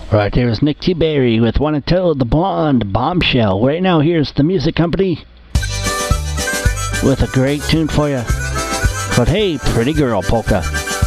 Right, there's Nick T. Berry with Wanna Tell the Blonde Bombshell. Right now, here's the Music Company with a great tune for you called Hey Pretty Girl Polka.